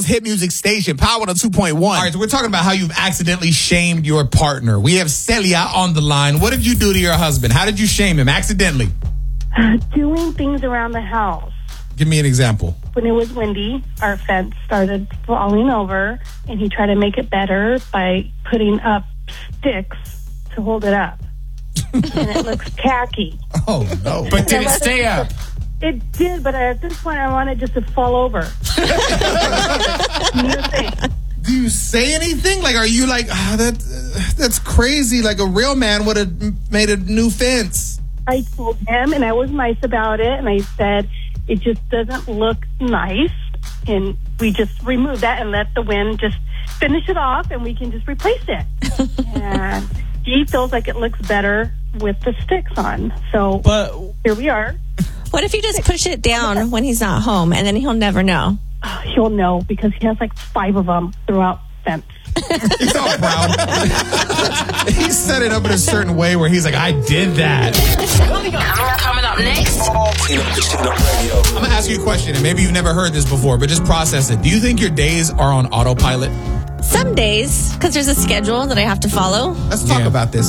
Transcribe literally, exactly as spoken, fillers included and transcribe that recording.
Hit music station, Power to two point one. All right, so we're talking about how you've accidentally shamed your partner. We have Celia on the line. What did you do to your husband? How did you shame him accidentally? Uh, doing things around the house. Give me an example. When it was windy, our fence started falling over, and he tried to make it better by putting up sticks to hold it up. And it looks tacky. Oh, no. But did it stay up? It did, but at this point, I wanted just to fall over. New thing. Do you say anything? Like, are you like, ah, that, uh, that's crazy. Like, a real man would have made a new fence. I told him, and I was nice about it, and I said, it just doesn't look nice, and we just remove that and let the wind just finish it off, and we can just replace it. And he feels like it looks better with the sticks on. So but here we are. What if you just push it down when he's not home, and then he'll never know? Oh, he'll know because he has like five of them throughout fence. He's all proud. He set it up in a certain way where he's like, I did that. Coming up, coming up next. I'm going to ask you a question, and maybe you've never heard this before, but just process it. Do you think your days are on autopilot? Some days, because there's a schedule that I have to follow. Let's talk Yeah. about this.